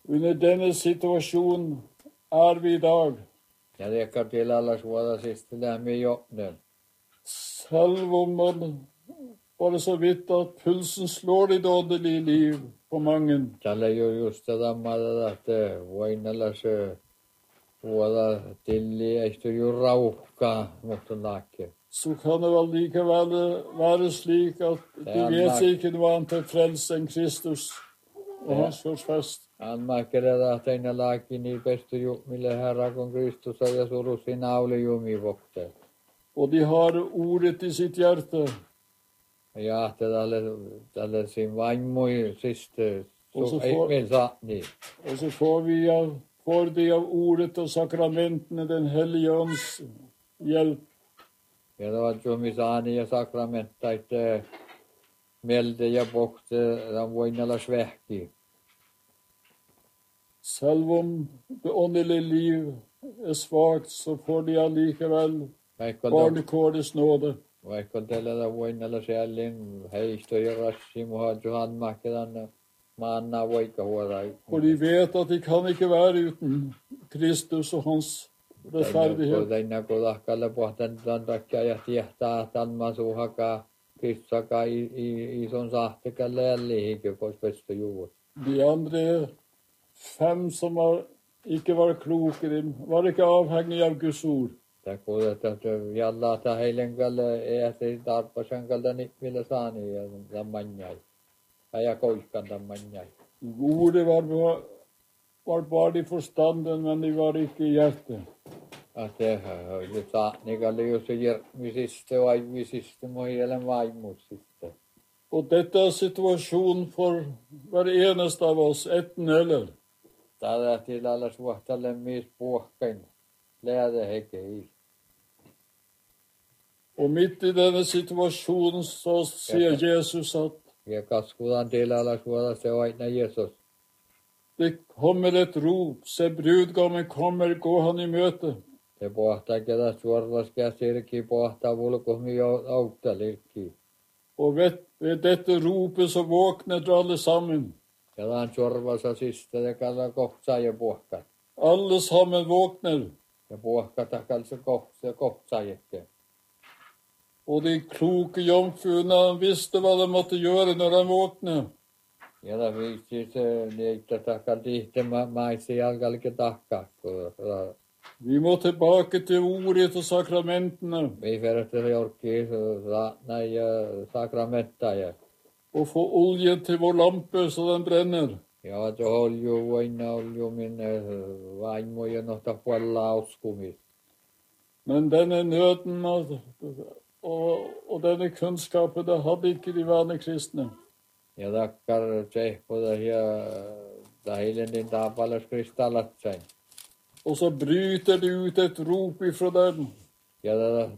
Under denne situasjonen vi i dag. Ja rekker til alle svåre siste der med jobben. Selv om man bare så vidt at pulsen slår i det åndelige liv på mange. Tällä just tätä maata, että voinallas vuoda tilli eistä jo rauhkaa, mutta nakke. Så kan det vel likevel være slik at de vet ikke noe annet til frelse enn Kristus og hans korsfest. Han märker että aina laakin niin pestu mille Herra kun Kristus ja surus sin auli jumi vokte. Og de har ordet i sitt hjerte. Ja, tälle sin vaimoi siste. Så ei saani. Og så får de av ordet og sakramentene den hellige ånds hjelp. Ja, det var jumi saani ja sakramenta, että melde ja bokte, den voinalla svehki. Selv om det åndelige liv svagt, så får de allikevel barnekårets nåde. Vaikka tällä voinalla sielin heistä ja rassi muhadju hanmakkedan maanna voikka huorai. For de vet at de kan ikke være uten Kristus og hans rettferdighet. Tänne kodahkalle pohtan takia ja tietää tanma suhaka Kristaka ison sahtekalle jällihikin pois pestä juut. De andre 5 som ikke var kloke, de var ikke avhengig av Guds ord. Det kuulet, että jallata heilen kalle ehti tarpasen kalta nippille saani ja tammanjai. Ja koiskan tammanjai. Ordet var bare i forstanden, men de var ikke i hjertet. Att det saani kalle just järmisiste vaimisiste mohielen vaimusiste. Og dette situasjonen for hver eneste av oss, etten eller. Tällä til alla suhtalle mies puhkain. Lääde heke i. Og midt i denne situasjonen så sier Jesus at ja kaskudan til alla suhtalle se aina Jesus. Det kommer et rop, se brudgommen kommer, gå han i møte. Se pohtaa ketä suorvaskia sirki pohtaa vulkohmi auttalirki. Og ved dette ropet så våkner dere alle sammen. Ketä suorvasa siste det kalla kohtsaa ja pohkaa. Alle sammen våkner. Ja pohkaa takal se kohtsaa jekke. Og de kloke jomfruene visste hva de måtte gjøre når de våkner. Ja da viisi se niitä takal tihte maisi jalkalke takkaa. Vi må tilbake til ordet og sakramentene. Vi får til jorki sakramenta ja. Og få olje til vår lampe så den brenner. Ja, det olju min vaimo ja nohta puolella uskumis. Men denne nøden og denne kunnskapen, det hadde ikke de vane kristne. Ja takkar tsehpo ja heilen din tapalas kristallatsain. Og så bryter det ut et rop ifra dem. Ja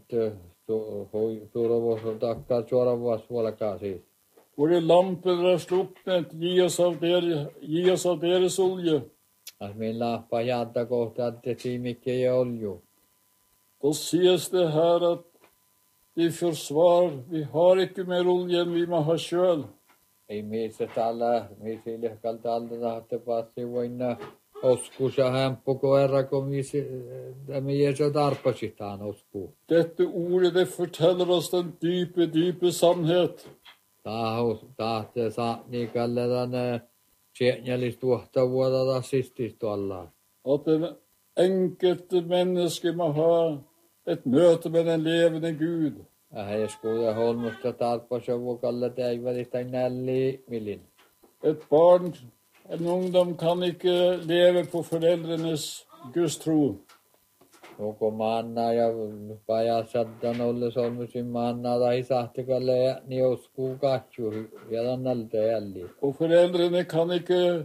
turovos takkar suoravas vuolakaa siis. Våre lamper er sluknet, gi oss av deres olje. As min lappa janta kohta te tiimikke ja olju. Da sies det her at de får svar, vi har ikke mer olje enn vi må ha sjøl. Ei missä tällä, missä ilkalta alta tahte passi voina oskus ja hämppu koera, kun me Jesu tarpasitaan osku. Dette ordet, det forteller oss den dype sannhet. Tahte saani kalletan tjenjälistuohta vuodata sististualla. At den enkelte menneske må ha et møte med den levende Gud. Eskuuda holmusta tarpasa vuokalle täivälistä nälli millin. Et barn, en ungdom kan ikke leve på foreldrenes gudstro. Koko maanna ja pajassaddan olles olmusin maanna tai sahtikalle niin oskuu katju ja tannalta jälli. Og foreldrene kan ikke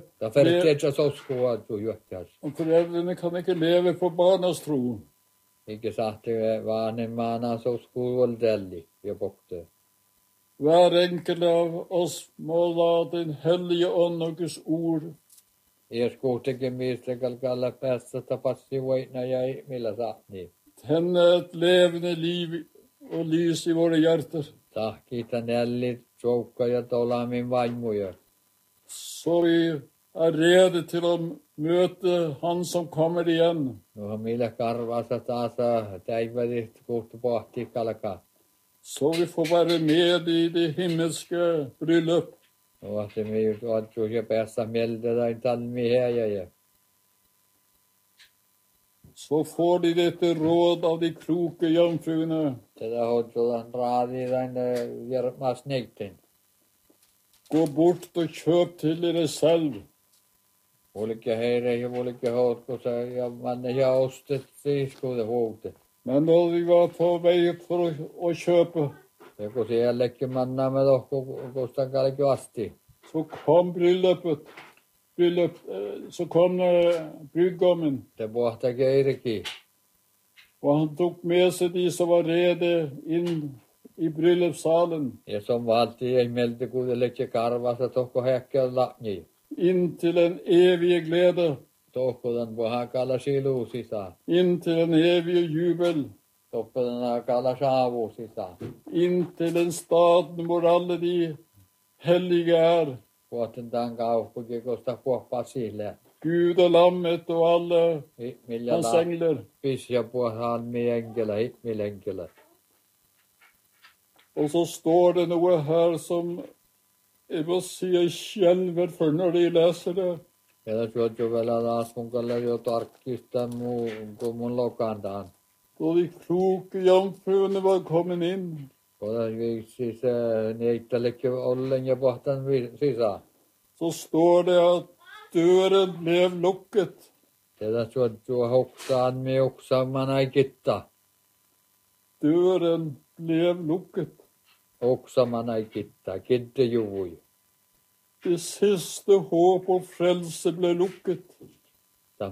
leve på barnas tro. Ikke sahti vaan maana oskuu oldelli ja pokte. Hver enkelt av oss må la den hellige ånd og Guds ord Eskuutekin mistä kalkalla päästä tapassi voina ja millä saatni. tenne et levende liv og lys i våre hjerter. Tahkiita nällit, joukka ja tolamin vaimuja. Så vi rede til å møte han som kommer igjen. No millä karvassa taas täivärit kohta pohti kalka. Så vi får være med i det himmelske bryllup. No att me just ottu ja päässä mieltä tai talmi ja. Så får de dette råd av de kloke jomfruene. Tätä hodjulan raadi tai järmas neikten. Gå bort og kjøp til dere selv. Oliko heire ja oliko hotkossa ja manne ja ostet siiskuude huute. Men når vi var på vei for å kjøpe, Ja kun sielläkin mannaamme tohku kustan kalki asti. så kom så kom brudgommen. Det pohta keirikin. Og han tok med seg de som var rede inn i bryllupssalen, Ja som valti ei melti kuudellekin karvassa tohku häkkiä lakni. inn til en evig glede, Tohkudan pohakalla silu sisään. inn til en evig jubel, Tohkudan akalla saavu sisään. inn til en staden hvor alle de hellige er. Vuoten tämän kaupunki, kosta puhpaa sille. Gud og lammet og alle Millä hans engler. pisja puhaan mi enkele, hitmilenkele. Og så står det noe her som jeg må si jeg skjelver for når de leser det. Ja jos jo vielä taas mun kalle jo tarkistaa kun mun lokandaan. Da de kloke jomfruene var kommet inn, Koda siis neittellekin ollen ja pohtan sisään. så står det at døren ble lukket. Tätä jo hoksaan mi oksaman ei kitta. Døren ble lukket. Oksaman ei kitta, kitte juvui. Det siste håp og frelse ble lukket. Tämä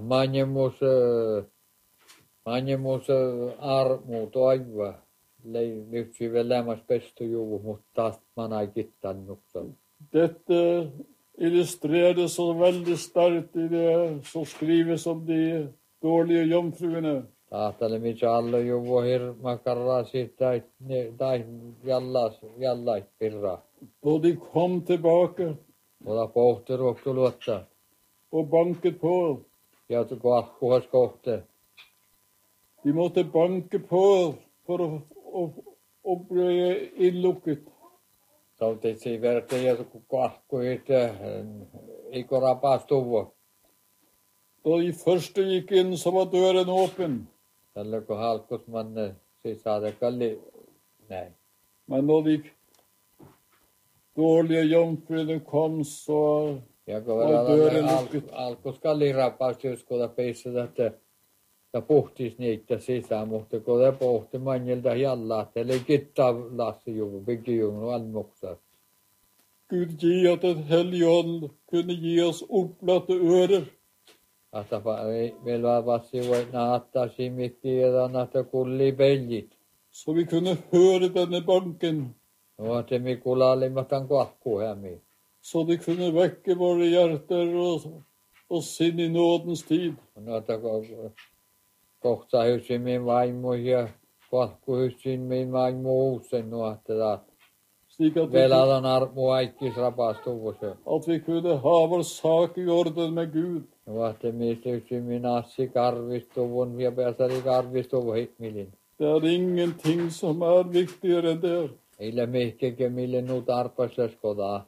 manjemus armu toiva. Nyt vielä lämmäs pestu juvu, mutta taas man ei kittan nuksan. Dette illustreres så veldig sterkt i det som skrives om de dårlige jomfruene. Tahtele mitä alla juvu hirma karrasi tai jallais pirra. Da de kom tilbake Oda pohti ruoktu luottaa. og banket på, Ja kuhas kohte. de måtte banke på for å bli innlukket. Sautitsi verta ja kun kuhkuit iko rapastuvo. Da de første gikk inn, så var døren åpen. Tällä kun halkus manne sisään kalli. Näin. Men da de dårlige jomfruene kom, så Ja kun var døren lukket. alkus kalli rapastus kun peissa että pohtis niitä sisään, mutta kun ne pohti manjelta jalla, eli kittaa lassi juvu, bygge juvu, almuksa. Gud gi at Den hellige ånd kunne gi oss opplatte ører, Että meillä vassi voi naattaa simikki ja naattaa kulli peljit. så vi kunne høre denne banken, No että me kulaalimatan kuahku hämi. så det kunne vekke våre hjerter og sinn i nådens tid. No että kohta hysin min vaimo ja kuahku hysin min vaimo uusen no että Slik at veladan armu aikis rapastuvussa. vi kunne ha vår sak i orden med Gud. No että mistä hysin min assi karvistuvun ja pääsari karvistuvu hitmilin. Det er ingenting som er viktigere enn det. Ille mihkekin mille nu tarpaseskoda.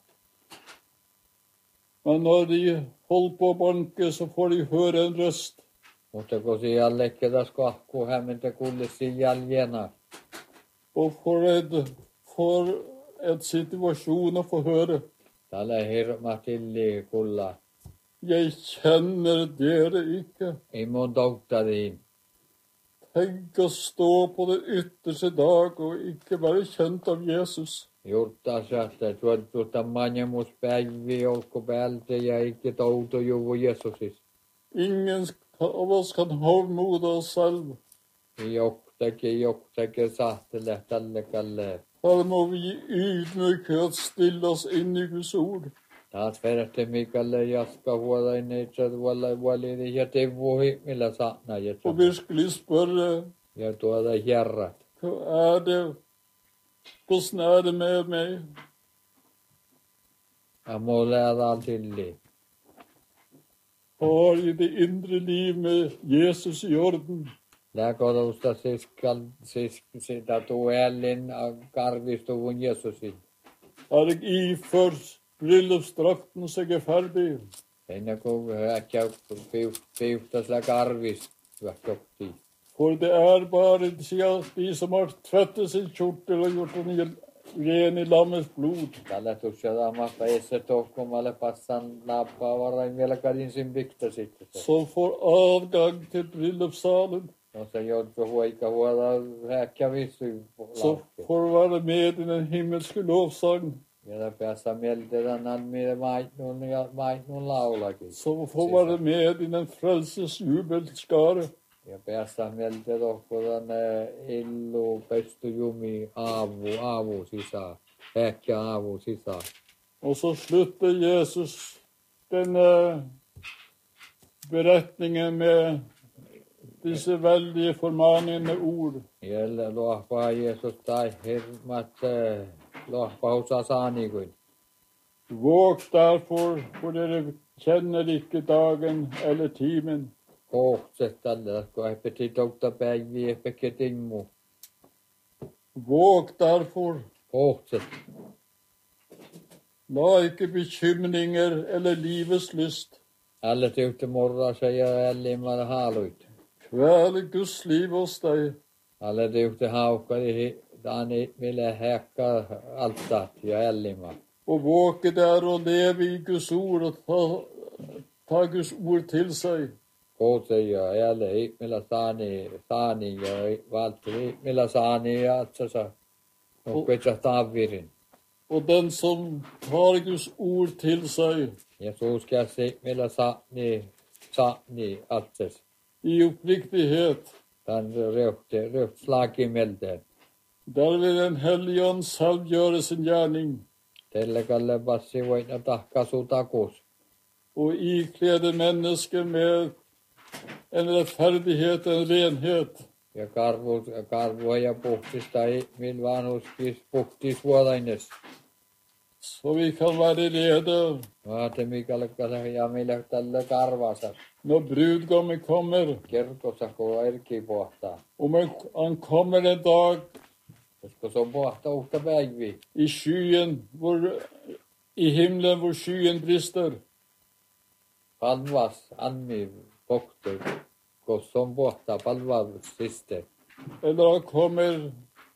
Men når de holder på å banke, så får de høre en røst. Mutta kun siellä kedas kahku hämmentä kullisi jäljena. Og for et situasjon å få høre. Tällä hirma tilli kulla. Jeg kjenner dere ikke. Ei mun doktariin. Tenk å stå på den ytterste dag og ikke være kjent av Jesus. Jurtta sähtä tuota manjemuspäivi olko päältä ja ikke touto juvu Jesusis. Ingen av oss kan hovmode oss selv. Joktake sahtele tälle kalle. Her må vi i ydmykhet stille oss inn i Guds ord. Taas verratte Mikalle jaska huolein itse validi ja tevuhi millä saatna Og jetsa. virkelig spørre, Ja tuota hjerrat. hva er det? Hvordan er det med meg? Ja mulle älä tilli. har i det indre liv med Jesus i orden. Lääkorusta sitä tuellin karvistuvun Jeesusin. Har iført bryllupsdrakten seg er ferdig. Ennen kuin äkkiä piuhtasella karvist vähköptiin. For det bare de som har tvettet sin kjortel og gjort den ren i lammets blod. Tällä tuossa päässä tohkomalle passan lappaa varain vielä kadin sin bykta sitten. Som får adgang til bryllupssalen. No se joutuu huika huolta äkkiä vissu. Så får være med i den himmelske lovsang. Vielä päässä mieltetään mille maitnun laulakin. Som får være med i den frelses jubelskare. Ja päässä mieltä tohkodan illu pestujumi aavu sisään. Äkkiä aavu sisään. Og så slutter Jesus denne beretningen med disse veldige formanende ord. Jälle lohpaa Jeesus tai hirmat lohpaa osa saanikuin. Våg derfor, for dere kjenner ikke dagen eller timen. Kohtset tällä, kun ei piti toukta päiviä, eikä timmu. Våg derfor, Kohtset. la ikke bekymringer eller livets lyst Alle tyhti morrassa ja ällimmällä haaluit. kvele Guds liv hos deg. Alle tyhti haukkari tani millä häkka altaat ja ällimä. Og våke der og leve i Guds ord og ta Guds ord til seg. Kohtset ja jälle millä saani ja valtteri millä saani ja atsasa. Nukkuitsa taavirin. Og den som tar Guds ord til seg Ja suuskäsi millä saani atsas. i oppriktighet, Tän röht slagimelteen. der vil Den hellige ånd selv gjøre sin gjerning Tällä kalle passi voina tahkasu takus. og iklede mennesker med en rettferdighet, en renhet, Ja karvua ja puhtista mil vanhuskis puhtis vuodaines. så vi kan være rede Vaate mikalkasa ja millä tällä karvasa. når brudgommen kommer. Kertosa kun erki pohtaa. Om han kommer en dag Koska se on pohta uhta päivi. i himmelen hvor skyen brister. Palvas anmi pohti. Koska se on pohta palvas siste. Eller han kommer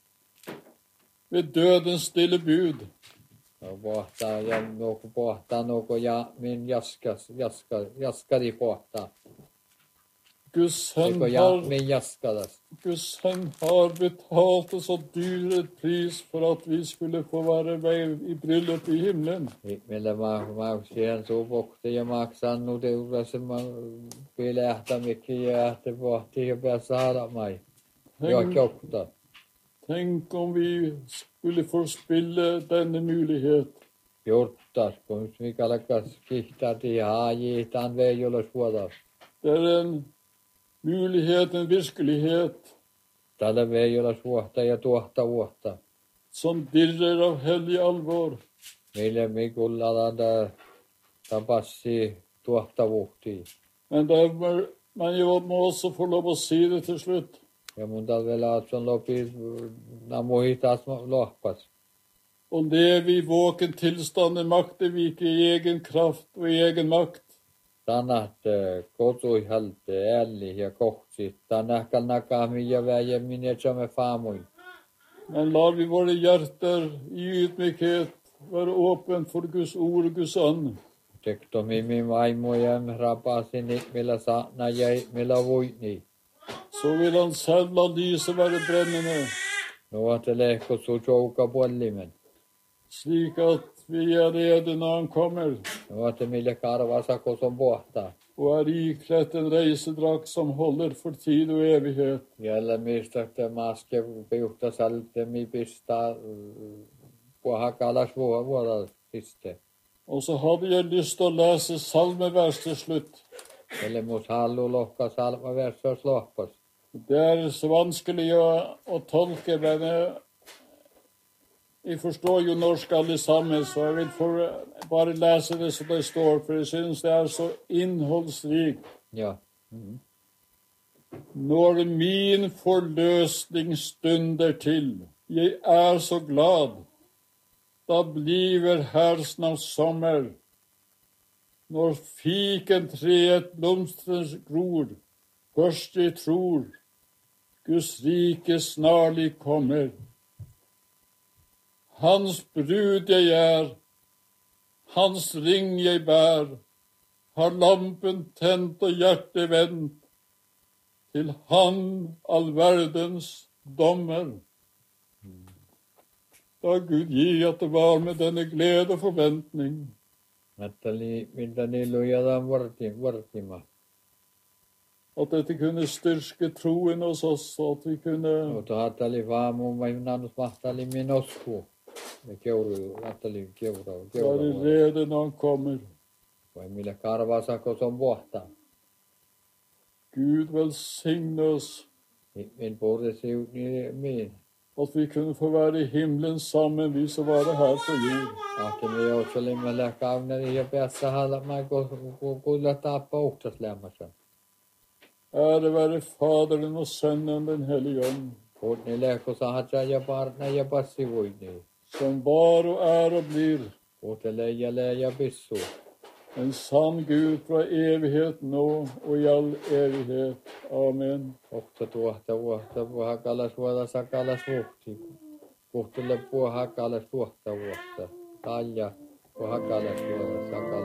ved dødens stille bud. No pohtaa ja nuku ja min jaskari pohtaa. Guds sønn Eko ja min jaskadas. har betalt oss så dyr et pris for at vi skulle få være med i bryllup i himmelen. Millä mä siihen suu pohti ja maksan nu teurasen mä pilähtämikin ja ähti pohti ja pääs saada mai. Ja kjokta. Tenk om vi skulle forspille denne mulighet. Jortas, kun mikä alkas kihtati ja haajiitaan veijolos vuodas. Det er en mulighet, en virkelighet, Tällä veijolos vuotta ja tuohta vuotta. som dirrer av hellig alvor. Millä mikulla tapassi tuohta vuhtiin. Men man må også få lov å si det til slutt. Ja mun talvella atson lopi namuhitas lohpas. Og leve i våken tilstand makter vi ikke i egen kraft og i egen makt. Tanat kotui halte älli ja kohtsi. Tanahkal nakami ja väjemmin ja tjame faamuin. Men lar vi våre hjerter i ydmykhet være åpen for Guds ord og Guds ånd. Tektomi mi vaimu ja rapasin millä saana ja millä vuitni. Så vil han selv la lyset være brennende, Nuote lehko su jouka puollimen. slik at vi er rede når han kommer, Nuote millä karvasa koson pohtaa. og er iklædt en reisedrakt som holder for tid og evighet. Jälle mistä maske piuhta salte mi pista puhakalas vuodal siste. Og så hadde jeg lyst til å lese salmevers til slutt. Eller mus hallu lohka salma versos lohkos. Det er så vanskelig å tolke, men Jeg forstår jo norsk alle sammen, så jeg vil bare lese det som det står, for jeg synes det så innholdsrikt. Ja. Når min forløsning stunder til, jeg så glad, da bliver her snart sommer. Når fikentreet blomstrer gror, først jeg tror, Guds rike snarlig kommer. Hans brud jeg hans ring jeg bær, har lampen tent og hjertet vendt, til han all verdens dommer. Da Gud gi at det var med denne glede og forventning. Mitä niillä on jotain vartima. At dette kunne styrke troen hos oss, at vi kunne... Mutta ajatteli vaan mun nannus mahtali minosku. Ja ajatteli keura. Være rede når han kommer. Vai millä karvasako se on vuohtaa. Gud velsigne oss. Min borde se ut min. At vi kunne få være i himmelen sammen, vi som var her på jord. Ahtin vi outselimme lähkaavneri ja päässä halmaa kuulla taappa uhtaslämmässä. Ære være Faderen og Sønnen den hellige ånd. Kodni lähkosa hatsa ja parna ja passi voini. Som var og og blir. Kotele ja bissu. En sann Gud fra evighet nå og i all evighet. Amen. Okta tuohta puhakalas vuoda sakalas vuhti. Puhtele puhakalas tuohta vuotta. Talja puhakalas vuoda sakalas.